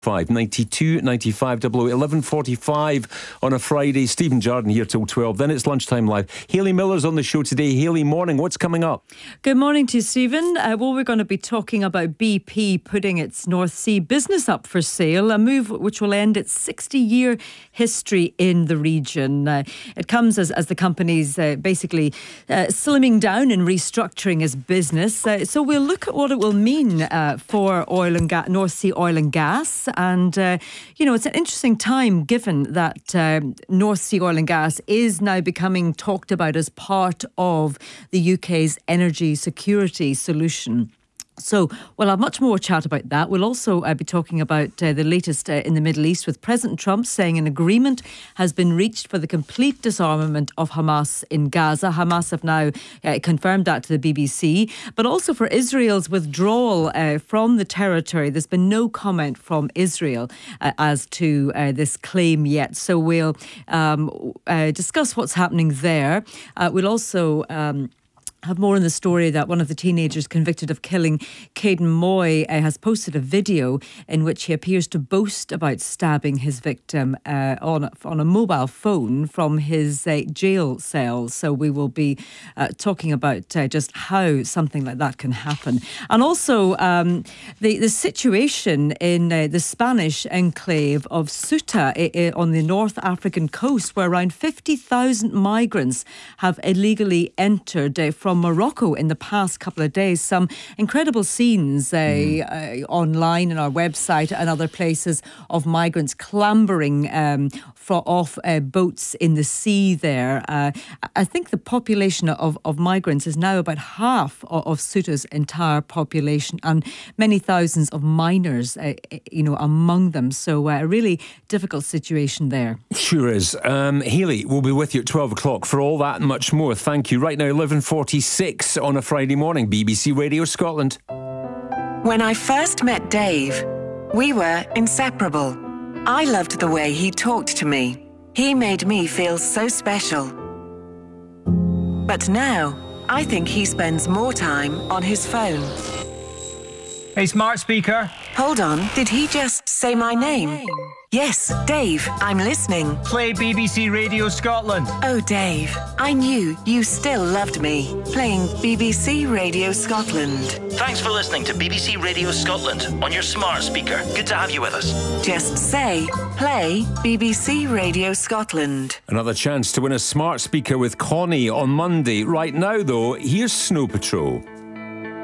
92 95 00 11:45 on a Friday. Stephen Jardine here till 12. Then it's Lunchtime Live. Hayley Miller's on the show today. Hayley, morning. What's coming up? Good morning to you, Stephen. We're going to be talking about BP putting its North Sea business up for sale, a move which will end its 60-year history in the region. It comes as the company's basically slimming down and restructuring its business. So we'll look at what it will mean for oil and North Sea oil and gas. And, it's an interesting time given that North Sea oil and gas is now becoming talked about as part of the UK's energy security solution. So we'll have much more chat about that. We'll also be talking about the latest in the Middle East, with President Trump saying an agreement has been reached for the complete disarmament of Hamas in Gaza. Hamas have now confirmed that to the BBC, but also for Israel's withdrawal from the territory. There's been no comment from Israel as to this claim yet. So we'll discuss what's happening there. We'll also have more in the story that one of the teenagers convicted of killing Caden Moy has posted a video in which he appears to boast about stabbing his victim on a mobile phone from his jail cell. So we will be talking about just how something like that can happen. And also the situation in the Spanish enclave of Ceuta on the North African coast, where around 50,000 migrants have illegally entered from Morocco in the past couple of days. Some incredible scenes online on our website and other places of migrants clambering off boats in the sea there. I think the population of migrants is now about half of Ceuta's entire population, and many thousands of minors, among them. So a really difficult situation there. Sure is. Hayley will be with you at 12 o'clock for all that and much more. Thank you. Right now, 11:46 on a Friday morning, BBC Radio Scotland. When I first met Dave, we were inseparable. I loved the way he talked to me. He made me feel so special. But now, I think he spends more time on his phone. Hey, smart speaker. Hold on, did he just say my name? Yes, Dave, I'm listening. Play BBC Radio Scotland. Oh, Dave, I knew you still loved me. Playing BBC Radio Scotland. Thanks for listening to BBC Radio Scotland on your smart speaker. Good to have you with us. Just say, play BBC Radio Scotland. Another chance to win a smart speaker with Connie on Monday. Right now, though, here's Snow Patrol.